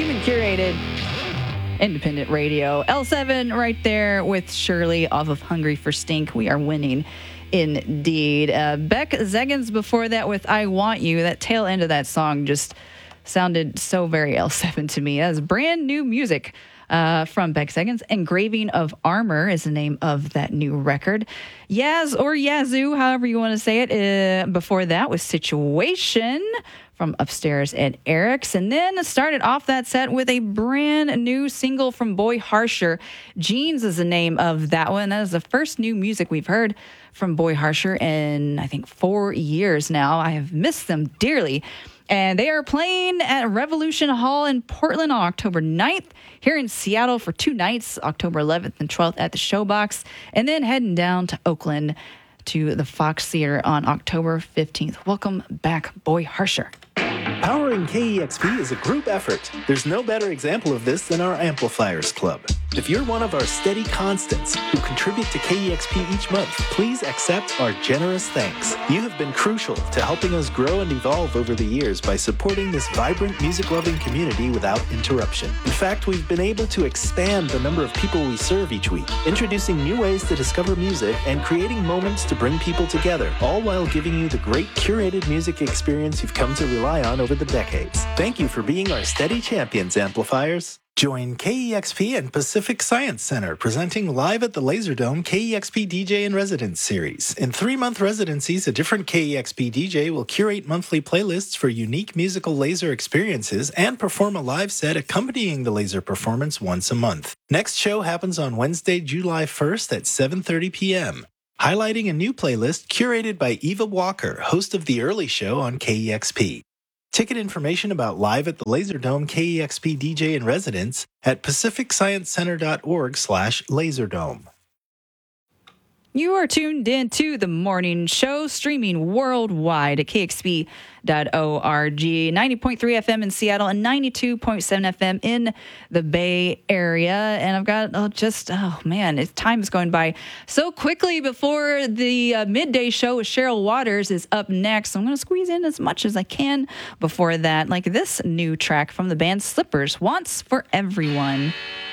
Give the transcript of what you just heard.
human curated independent radio. L7 right there with Shirley off of Hungry for Stink. We are winning indeed. Beck Zeggins before that with I Want You. That tail end of that song just sounded so very L7 to me. That's brand new music from Beck Zeggins. Engraving of Armor is the name of that new record. Yaz or Yazoo, however you want to say it. Before that was Situation from Upstairs at Eric's. And then started off that set with a brand new single from Boy Harsher. Jeans is the name of that one. That is the first new music we've heard from Boy Harsher in, I think, 4 years now. I have missed them dearly. And they are playing at Revolution Hall in Portland on October 9th, here in Seattle for 2 nights, October 11th and 12th at the Showbox, and then heading down to Oakland to the Fox Theater on October 15th. Welcome back, Boy Harsher. Powering KEXP is a group effort. There's no better example of this than our Amplifiers Club. If you're one of our steady constants who contribute to KEXP each month, please accept our generous thanks. You have been crucial to helping us grow and evolve over the years by supporting this vibrant music-loving community without interruption. In fact, we've been able to expand the number of people we serve each week, introducing new ways to discover music and creating moments to bring people together, all while giving you the great curated music experience you've come to rely on over the decades. Thank you for being our steady champions, Amplifiers. Join KEXP and Pacific Science Center presenting live at the Laserdome KEXP DJ in Residence series. In 3-month residencies, a different KEXP DJ will curate monthly playlists for unique musical laser experiences and perform a live set accompanying the laser performance once a month. Next show happens on Wednesday, July 1st at 7:30 p.m., highlighting a new playlist curated by Eva Walker, host of The Early Show on KEXP. Ticket information about Live at the Laserdome KEXP DJ in Residence at pacificsciencecenter.org/laserdome. You are tuned in to the morning show, streaming worldwide at kxp.org, 90.3 FM in Seattle and 92.7 FM in the Bay Area. And I've got time is going by so quickly before the midday show with Cheryl Waters is up next. So I'm going to squeeze in as much as I can before that, like this new track from the band Slippers, Wants for Everyone.